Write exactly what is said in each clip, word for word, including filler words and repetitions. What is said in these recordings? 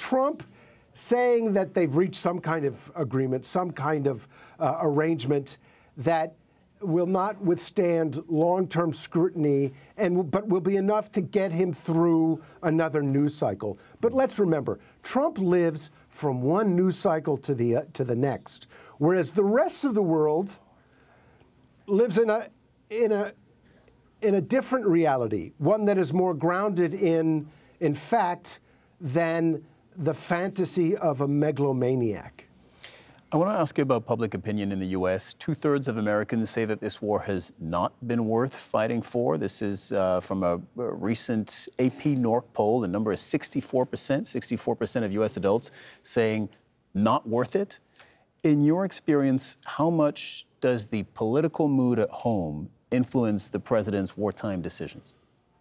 Trump saying that they've reached some kind of agreement, some kind of uh, arrangement that will not withstand long-term scrutiny, and but will be enough to get him through another news cycle. But let's remember, Trump lives from one news cycle to the uh, to the next, whereas the rest of the world lives in a in a in a different reality, one that is more grounded in in fact than the fantasy of a megalomaniac. I want to ask you about public opinion in the U S. Two-thirds of Americans say that this war has not been worth fighting for. This is uh, from a, a recent A P N O R C poll. The number is sixty-four percent. sixty-four percent of U S adults saying not worth it. In your experience, how much does the political mood at home influence the president's wartime decisions?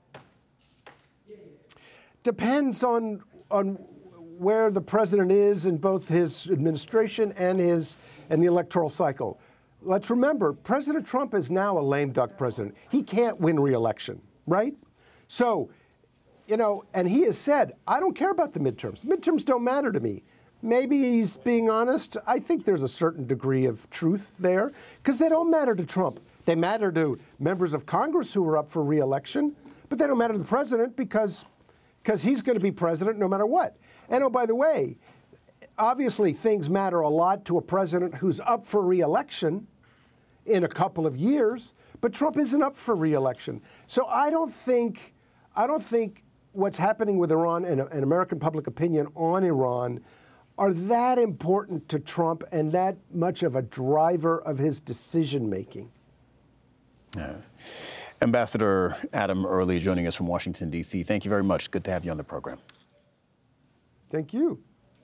Depends on on where the president is in both his administration and his and the electoral cycle. Let's remember, President Trump is now a lame duck president. He can't win re-election, right? So, you know, and he has said, I don't care about the midterms. Midterms don't matter to me. Maybe he's being honest. I think there's a certain degree of truth there, because they don't matter to Trump. They matter to members of Congress who are up for re-election, but they don't matter to the president because, because he's going to be president no matter what. And oh, by the way, obviously things matter a lot to a president who's up for re-election in a couple of years, but Trump isn't up for re-election. So I don't think, I don't think what's happening with Iran and, and American public opinion on Iran are that important to Trump and that much of a driver of his decision-making. Yeah. Ambassador Adam Early joining us from Washington, D C Thank you very much. Good to have you on the program. Thank you.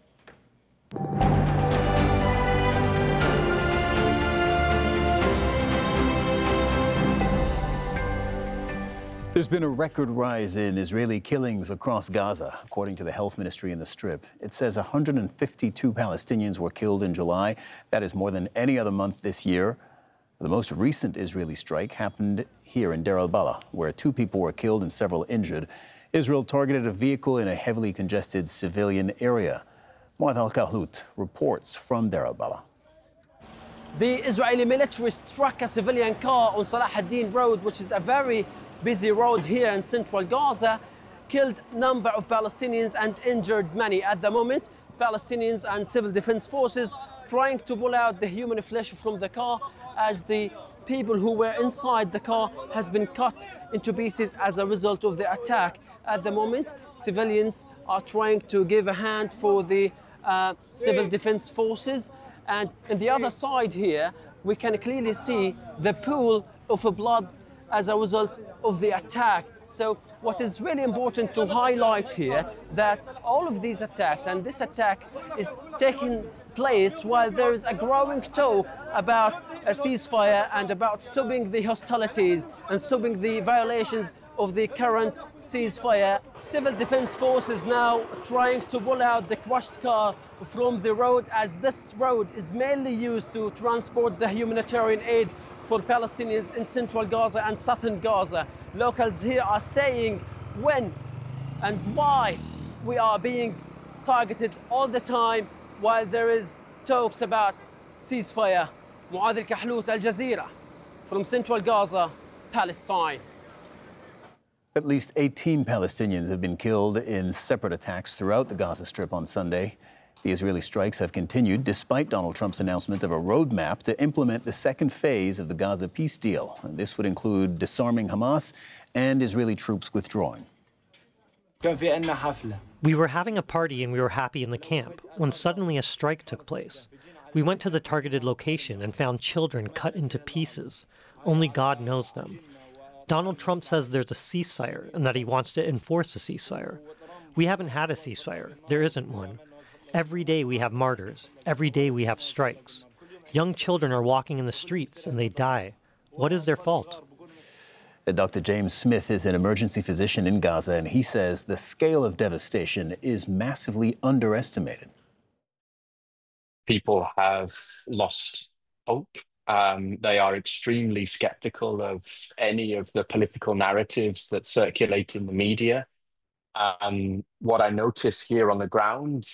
There's been a record rise in Israeli killings across Gaza, according to the health ministry in the Strip. It says one hundred fifty-two Palestinians were killed in July. That is more than any other month this year. The most recent Israeli strike happened here in Deir al-Balah, where two people were killed and several injured. Israel targeted a vehicle in a heavily congested civilian area. Muad Al-Kahlout reports from Deir al-Balah. The Israeli military struck a civilian car on Salah ad-Din Road, which is a very busy road here in central Gaza, killed a number of Palestinians and injured many. At the moment, Palestinians and civil defense forces trying to pull out the human flesh from the car, as the people who were inside the car has been cut into pieces as a result of the attack. At the moment, civilians are trying to give a hand for the uh, civil defense forces. And on the other side here, we can clearly see the pool of blood as a result of the attack. So what is really important to highlight here, that all of these attacks, and this attack is taking place while there is a growing talk about a ceasefire and about stopping the hostilities and stopping the violations of the current ceasefire. Civil defense forces now trying to pull out the crushed car from the road, as this road is mainly used to transport the humanitarian aid for Palestinians in central Gaza and southern Gaza. Locals here are saying when and why we are being targeted all the time while there is talks about ceasefire. Muad Al-Kahlout, Al Jazeera, from central Gaza, Palestine. At least eighteen Palestinians have been killed in separate attacks throughout the Gaza Strip on Sunday. The Israeli strikes have continued despite Donald Trump's announcement of a roadmap to implement the second phase of the Gaza peace deal. And this would include disarming Hamas and Israeli troops withdrawing. We were having a party and we were happy in the camp when suddenly a strike took place. We went to the targeted location and found children cut into pieces. Only God knows them. Donald Trump says there's a ceasefire and that he wants to enforce a ceasefire. We haven't had a ceasefire. There isn't one. Every day we have martyrs. Every day we have strikes. Young children are walking in the streets and they die. What is their fault? Doctor James Smith is an emergency physician in Gaza, and he says the scale of devastation is massively underestimated. People have lost hope. Um, they are extremely skeptical of any of the political narratives that circulate in the media. Um, what I notice here on the ground